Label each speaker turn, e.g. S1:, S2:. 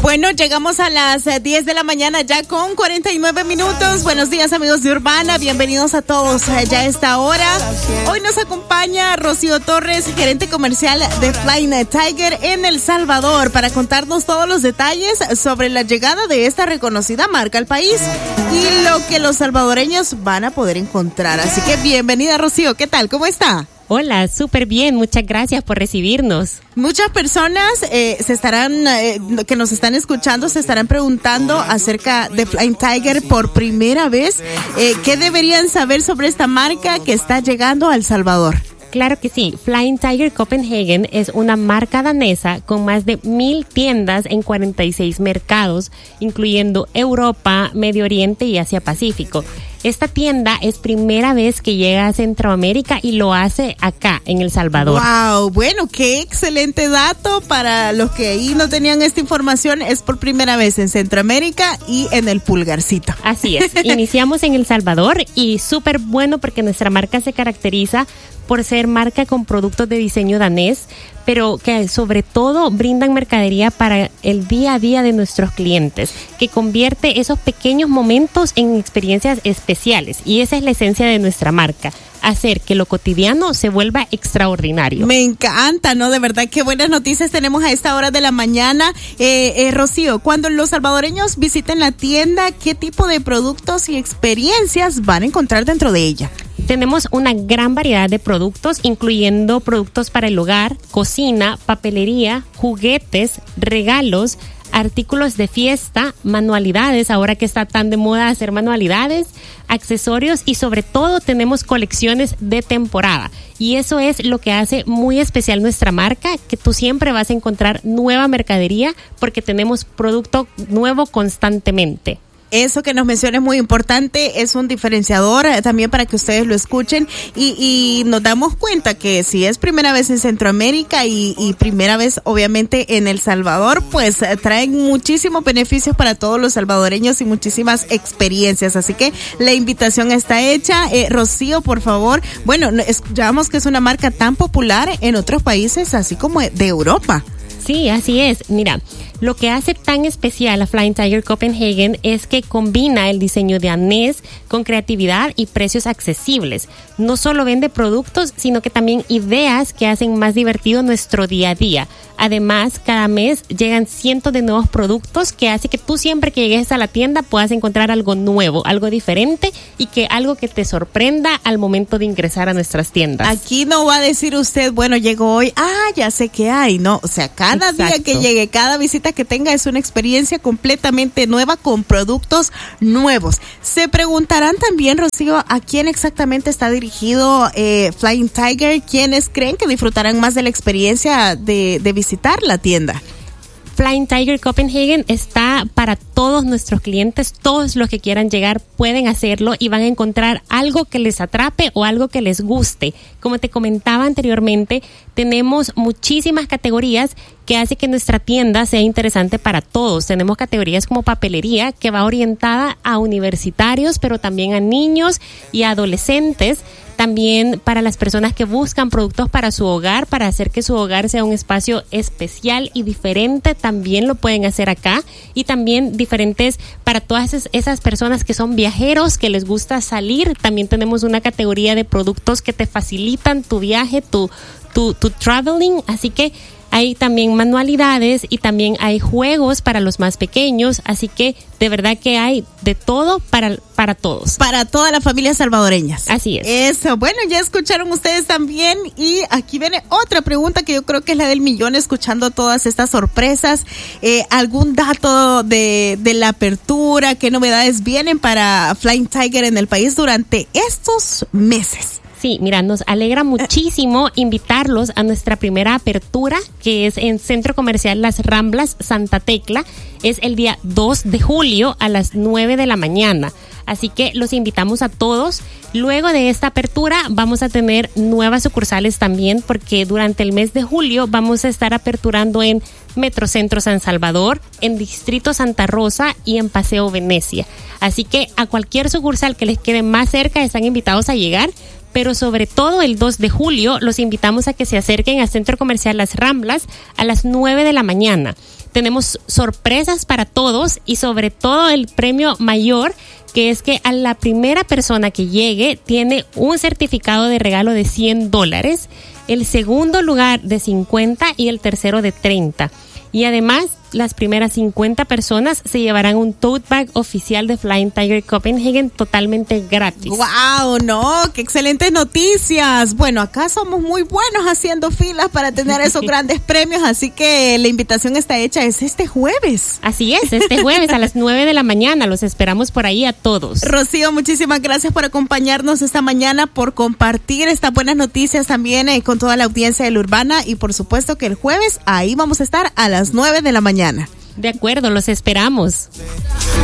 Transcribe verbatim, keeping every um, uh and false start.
S1: Bueno, llegamos a las diez de la mañana ya con cuarenta y nueve minutos. Buenos días, amigos de Urbana. Bienvenidos a todos ya a esta hora. Hoy nos acompaña Rocío Torres, gerente comercial de Flying Tiger en El Salvador, para contarnos todos los detalles sobre la llegada de esta reconocida marca al país y lo que los salvadoreños van a poder encontrar. Así que bienvenida, Rocío. ¿Qué tal? ¿Cómo está?
S2: Hola, súper bien. Muchas gracias por recibirnos.
S1: Muchas personas eh, se estarán, eh, que nos están escuchando, se estarán preguntando acerca de Flying Tiger por primera vez. Eh, ¿Qué deberían saber sobre esta marca que está llegando a El Salvador?
S2: Claro que sí. Flying Tiger Copenhagen es una marca danesa con más de mil tiendas en cuarenta y seis mercados, incluyendo Europa, Medio Oriente y Asia Pacífico. Esta tienda es primera vez que llega a Centroamérica y lo hace acá, en El Salvador.
S1: Wow, bueno, qué excelente dato para los que ahí no tenían esta información. Es por primera vez en Centroamérica y en el Pulgarcito.
S2: Así es. Iniciamos en El Salvador y súper bueno porque nuestra marca se caracteriza por ser marca con productos de diseño danés, pero que sobre todo brindan mercadería para el día a día de nuestros clientes, que convierte esos pequeños momentos en experiencias especiales. Y esa es la esencia de nuestra marca, hacer que lo cotidiano se vuelva extraordinario.
S1: Me encanta, ¿no? De verdad, qué buenas noticias tenemos a esta hora de la mañana. Eh, eh, Rocío, cuando los salvadoreños visiten la tienda, ¿qué tipo de productos y experiencias van a encontrar dentro de ella?
S2: Tenemos una gran variedad de productos, incluyendo productos para el hogar, cocina, papelería, juguetes, regalos, artículos de fiesta, manualidades, ahora que está tan de moda hacer manualidades, accesorios y sobre todo tenemos colecciones de temporada. Y eso es lo que hace muy especial nuestra marca, que tú siempre vas a encontrar nueva mercadería porque tenemos producto nuevo constantemente.
S1: Eso que nos menciona es muy importante, es un diferenciador eh, también para que ustedes lo escuchen y, y nos damos cuenta que si es primera vez en Centroamérica y, y primera vez obviamente en El Salvador, pues eh, traen muchísimos beneficios para todos los salvadoreños y muchísimas experiencias, así que la invitación está hecha. eh, Rocío, por favor, bueno, escuchamos que es una marca tan popular en otros países así como de Europa.
S2: Sí, así es. Mira, lo que hace tan especial a Flying Tiger Copenhagen es que combina el diseño danés con creatividad y precios accesibles. No solo vende productos, sino que también ideas que hacen más divertido nuestro día a día. Además, cada mes llegan cientos de nuevos productos que hace que tú siempre que llegues a la tienda puedas encontrar algo nuevo, algo diferente y que algo que te sorprenda al momento de ingresar a nuestras tiendas.
S1: Aquí no va a decir usted, bueno, llegó hoy, ah, ya sé qué hay, ¿no? O sea, cada Exacto. día que llegue, cada visita que tenga es una experiencia completamente nueva con productos nuevos. Se preguntarán también, Rocío, ¿a quién exactamente está dirigido eh, Flying Tiger? ¿Quiénes creen que disfrutarán más de la experiencia de, de visitar la tienda?
S2: Flying Tiger Copenhagen está para todos nuestros clientes, todos los que quieran llegar pueden hacerlo y van a encontrar algo que les atrape o algo que les guste. Como te comentaba anteriormente, tenemos muchísimas categorías que hace que nuestra tienda sea interesante para todos. Tenemos categorías como papelería, que va orientada a universitarios, pero también a niños y a adolescentes. También para las personas que buscan productos para su hogar, para hacer que su hogar sea un espacio especial y diferente, también lo pueden hacer acá. Y también diferentes para todas esas personas que son viajeros, que les gusta salir. También tenemos una categoría de productos que te facilitan tu viaje, tu, tu, tu traveling. Así que hay también manualidades y también hay juegos para los más pequeños, así que de verdad que hay de todo para, para todos.
S1: Para todas las familias salvadoreñas.
S2: Así es.
S1: Eso, bueno, ya escucharon ustedes también y aquí viene otra pregunta que yo creo que es la del millón, escuchando todas estas sorpresas. Eh, ¿Algún dato de, de la apertura? ¿Qué novedades vienen para Flying Tiger en el país durante estos meses?
S2: Sí, mira, nos alegra muchísimo invitarlos a nuestra primera apertura, que es en Centro Comercial Las Ramblas, Santa Tecla. Es el día dos de julio a las nueve de la mañana. Así que los invitamos a todos. Luego de esta apertura vamos a tener nuevas sucursales también, porque durante el mes de julio vamos a estar aperturando en Metrocentro San Salvador, en Distrito Santa Rosa y en Paseo Venecia. Así que a cualquier sucursal que les quede más cerca están invitados a llegar. Pero sobre todo el dos de julio los invitamos a que se acerquen al Centro Comercial Las Ramblas a las nueve de la mañana. Tenemos sorpresas para todos y sobre todo el premio mayor, que es que a la primera persona que llegue tiene un certificado de regalo de cien dólares, el segundo lugar de cincuenta y el tercero de treinta. Y además, las primeras cincuenta personas se llevarán un tote bag oficial de Flying Tiger Copenhagen totalmente gratis.
S1: ¡Wow! No, qué excelentes noticias. Bueno, acá somos muy buenos haciendo filas para tener esos grandes premios, así que la invitación está hecha, es este jueves.
S2: Así es, este jueves a las nueve de la mañana. Los esperamos por ahí a todos.
S1: Rocío, muchísimas gracias por acompañarnos esta mañana, por compartir estas buenas noticias también eh, con toda la audiencia de La Urbana, y por supuesto que el jueves ahí vamos a estar a las nueve de la mañana.
S2: De acuerdo, los esperamos.